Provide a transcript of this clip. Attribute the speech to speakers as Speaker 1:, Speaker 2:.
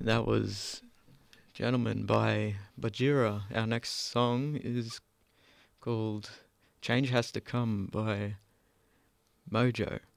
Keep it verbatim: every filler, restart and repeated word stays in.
Speaker 1: That was Gentleman by Bajira. Our next song is called Change Has to Come by Mojo.